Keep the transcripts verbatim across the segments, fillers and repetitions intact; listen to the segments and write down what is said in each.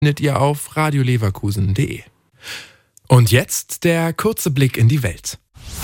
findet ihr auf radio leverkusen punkt de. Und jetzt der kurze Blick in die Welt.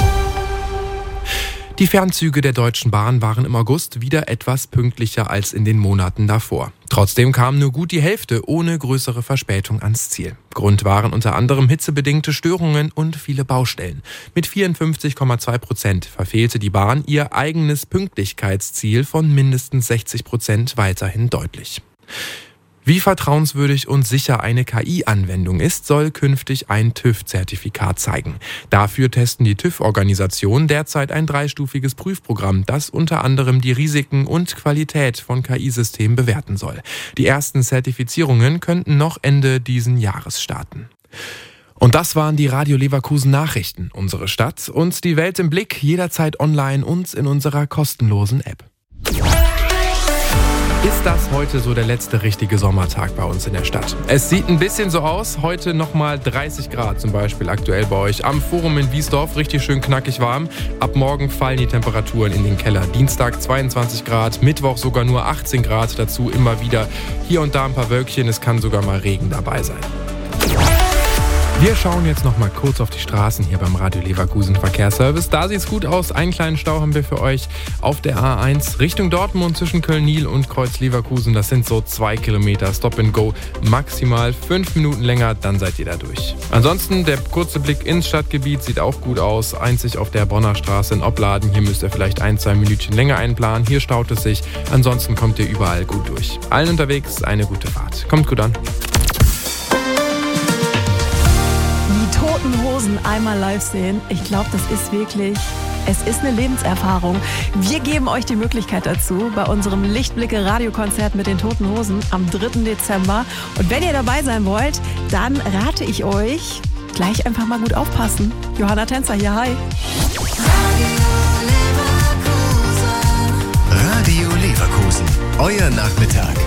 Die Fernzüge der Deutschen Bahn waren im August wieder etwas pünktlicher als in den Monaten davor. Trotzdem kam nur gut die Hälfte ohne größere Verspätung ans Ziel. Grund waren unter anderem hitzebedingte Störungen und viele Baustellen. Mit vierundfünfzig Komma zwei Prozent verfehlte die Bahn ihr eigenes Pünktlichkeitsziel von mindestens sechzig Prozent weiterhin deutlich. Wie vertrauenswürdig und sicher eine K I-Anwendung ist, soll künftig ein TÜV-Zertifikat zeigen. Dafür testen die TÜV-Organisationen derzeit ein dreistufiges Prüfprogramm, das unter anderem die Risiken und Qualität von K I-Systemen bewerten soll. Die ersten Zertifizierungen könnten noch Ende diesen Jahres starten. Und das waren die Radio Leverkusen Nachrichten. Unsere Stadt und die Welt im Blick, jederzeit online und in unserer kostenlosen App. Ist das heute so der letzte richtige Sommertag bei uns in der Stadt? Es sieht ein bisschen so aus. Heute nochmal dreißig Grad zum Beispiel aktuell bei euch am Forum in Wiesdorf. Richtig schön knackig warm. Ab morgen fallen die Temperaturen in den Keller. Dienstag zweiundzwanzig Grad, Mittwoch sogar nur achtzehn Grad. Dazu immer wieder hier und da ein paar Wölkchen. Es kann sogar mal Regen dabei sein. Wir schauen jetzt noch mal kurz auf die Straßen hier beim Radio Leverkusen Verkehrsservice. Da sieht's gut aus. Einen kleinen Stau haben wir für euch auf der A eins Richtung Dortmund zwischen Köln-Niel und Kreuz Leverkusen. Das sind so zwei Kilometer Stop and Go. Maximal fünf Minuten länger, dann seid ihr da durch. Ansonsten der kurze Blick ins Stadtgebiet sieht auch gut aus. Einzig auf der Bonner Straße in Opladen. Hier müsst ihr vielleicht ein, zwei Minütchen länger einplanen. Hier staut es sich. Ansonsten kommt ihr überall gut durch. Allen unterwegs eine gute Fahrt. Kommt gut an. Toten Hosen einmal live sehen. Ich glaube, das ist wirklich, es ist eine Lebenserfahrung. Wir geben euch die Möglichkeit dazu bei unserem Lichtblicke Radiokonzert mit den Toten Hosen am dritten Dezember. Und wenn ihr dabei sein wollt, dann rate ich euch, gleich einfach mal gut aufpassen. Johanna Tänzer hier, hi. Radio Leverkusen, euer Nachmittag.